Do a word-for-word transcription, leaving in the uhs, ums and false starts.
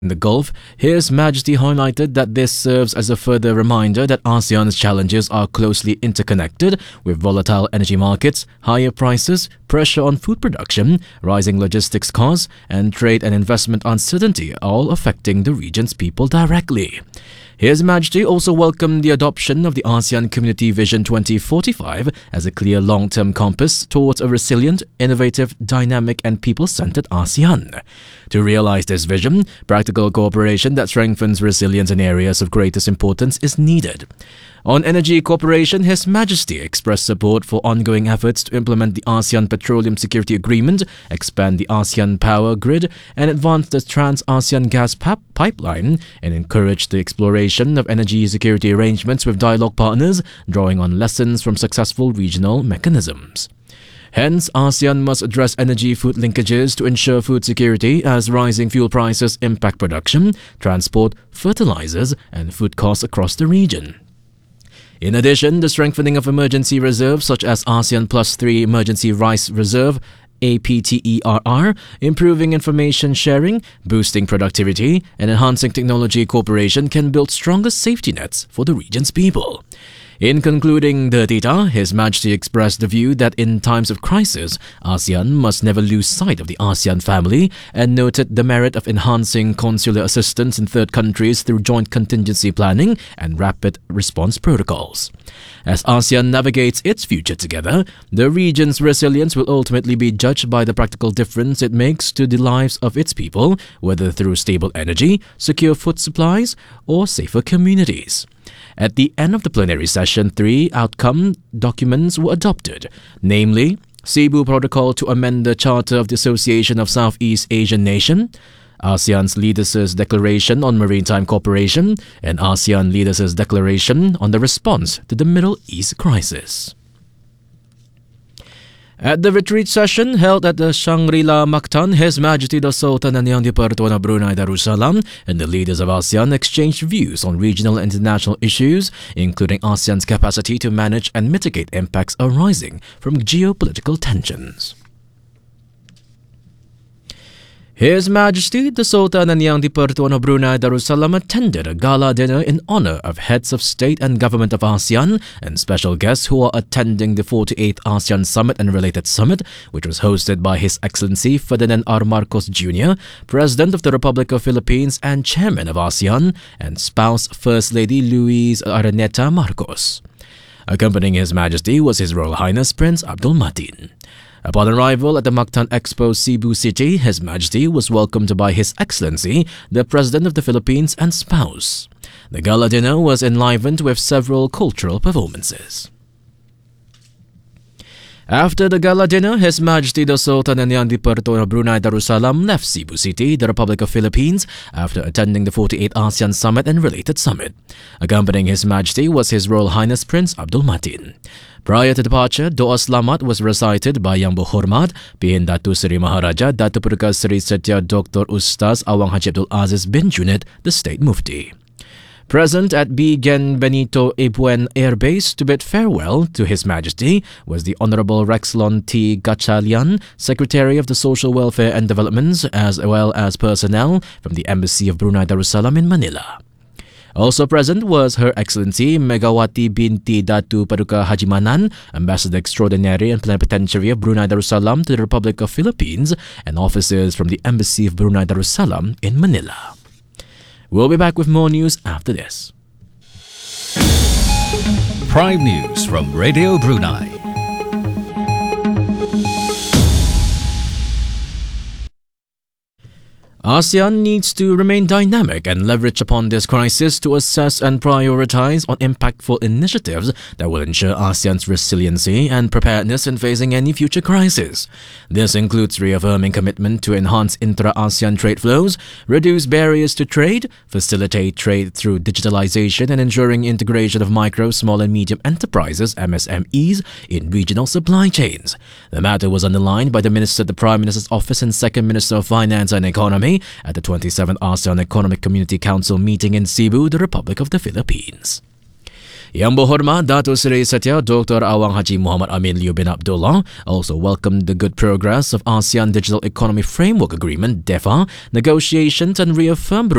In the Gulf, His Majesty highlighted that this serves as a further reminder that ASEAN's challenges are closely interconnected, with volatile energy markets, higher prices, pressure on food production, rising logistics costs, and trade and investment uncertainty all affecting the region's people directly. His Majesty also welcomed the adoption of the ASEAN Community Vision twenty forty-five as a clear long-term compass towards a resilient, innovative, dynamic and people-centered ASEAN. To realize this vision, practical cooperation that strengthens resilience in areas of greatest importance is needed. On energy cooperation, His Majesty expressed support for ongoing efforts to implement the ASEAN Petroleum Security Agreement, expand the ASEAN power grid, and advance the Trans-ASEAN gas pap- pipeline, and encourage the exploration of energy security arrangements with dialogue partners, drawing on lessons from successful regional mechanisms. Hence, ASEAN must address energy-food linkages to ensure food security as rising fuel prices impact production, transport, fertilizers, and food costs across the region. In addition, the strengthening of emergency reserves such as ASEAN Plus three Emergency Rice Reserve, A P T E R R, improving information sharing, boosting productivity, and enhancing technology cooperation can build stronger safety nets for the region's people. In concluding the data, His Majesty expressed the view that in times of crisis, ASEAN must never lose sight of the ASEAN family and noted the merit of enhancing consular assistance in third countries through joint contingency planning and rapid response protocols. As ASEAN navigates its future together, the region's resilience will ultimately be judged by the practical difference it makes to the lives of its people, whether through stable energy, secure food supplies, or safer communities. At the end of the plenary session, three outcome documents were adopted, namely Cebu Protocol to amend the Charter of the Association of Southeast Asian Nations, ASEAN's Leaders' Declaration on Maritime Cooperation, and ASEAN Leaders' Declaration on the Response to the Middle East Crisis. At the retreat session held at the Shangri-La Mactan, His Majesty the Sultan and Yang di-Pertuan of Brunei Darussalam and the leaders of ASEAN exchanged views on regional and international issues, including ASEAN's capacity to manage and mitigate impacts arising from geopolitical tensions. His Majesty the Sultan and Yang di-Pertuan of Brunei Darussalam attended a gala dinner in honor of heads of state and government of ASEAN and special guests who are attending the forty-eighth ASEAN Summit and related summit, which was hosted by His Excellency Ferdinand R. Marcos Junior, President of the Republic of Philippines and Chairman of ASEAN, and spouse First Lady Luis Araneta Marcos. Accompanying His Majesty was His Royal Highness Prince Abdul Matin. Upon arrival at the Mactan Expo Cebu City, His Majesty was welcomed by His Excellency, the President of the Philippines and spouse. The gala dinner was enlivened with several cultural performances. After the gala dinner, His Majesty the Sultan and Yang di-Pertuan of Brunei Darussalam left Cebu City, the Republic of Philippines, after attending the forty-eighth ASEAN Summit and related summit. Accompanying His Majesty was His Royal Highness Prince Abdul Matin. Prior to departure, Doa Selamat was recited by Yang Berhormat P N Datu Seri Maharaja Datu Pertugas Seri Setia Doctor Ustaz Awang Haji Abdul Aziz bin Junid, the State Mufti. Present at B. Gen Benito Ebuen Air Base to bid farewell to His Majesty was the Honorable Rexlon T. Gatchalian, Secretary of the Social Welfare and Developments, as well as personnel from the Embassy of Brunei Darussalam in Manila. Also present was Her Excellency Megawati binti Datu Paduka Haji Manan, Ambassador Extraordinary and Plenipotentiary of Brunei Darussalam to the Republic of Philippines, and officers from the Embassy of Brunei Darussalam in Manila. We'll be back with more news after this. Prime News from Radio Brunei. ASEAN needs to remain dynamic and leverage upon this crisis to assess and prioritize on impactful initiatives that will ensure ASEAN's resiliency and preparedness in facing any future crisis. This includes reaffirming commitment to enhance intra-ASEAN trade flows, reduce barriers to trade, facilitate trade through digitalization, and ensuring integration of micro, small and medium enterprises M S M Es in regional supply chains. The matter was underlined by the Minister of the Prime Minister's Office and Second Minister of Finance and Economy at the twenty-seventh ASEAN Economic Community Council meeting in Cebu, the Republic of the Philippines. Yang Berhormat Dato' Seri Setia Doctor Awang Haji Muhammad Amin Liu bin Abdullah also welcomed the good progress of ASEAN Digital Economy Framework Agreement D E F A negotiations and reaffirmed